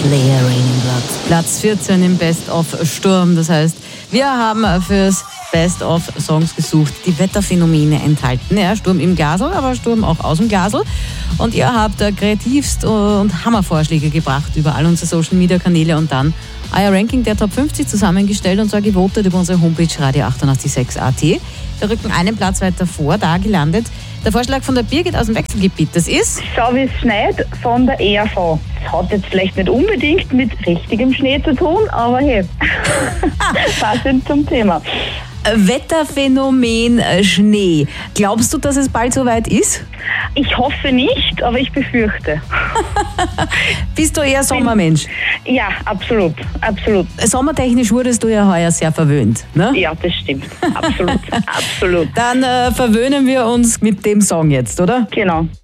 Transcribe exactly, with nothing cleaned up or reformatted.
Slayer Raining Blood. Platz vierzehn im Best of Sturm. Das heißt, wir haben fürs Best of Songs gesucht, die Wetterphänomene enthalten. Ja, Sturm im Glasl, aber Sturm auch aus dem Glasl. Und ihr habt kreativst und Hammervorschläge gebracht über all unsere Social Media Kanäle und dann euer Ranking der Top fünfzig zusammengestellt und zwar gewotet über unsere Homepage radio achtundachtzig Komma sechs Punkt at. Wir rücken einen Platz weiter vor, da gelandet. Der Vorschlag von der Birgit aus dem Wechselgebiet, das ist... So wie es schneit von der E R V. Das hat jetzt vielleicht nicht unbedingt mit richtigem Schnee zu tun, aber hey, passend zum Thema. Wetterphänomen Schnee. Glaubst du, dass es bald soweit ist? Ich hoffe nicht, aber ich befürchte. Bist du eher Sommermensch? Ja, absolut, absolut. Sommertechnisch wurdest du ja heuer sehr verwöhnt, ne? Ja, das stimmt. Absolut, absolut. Dann äh, verwöhnen wir uns mit dem Song jetzt, oder? Genau.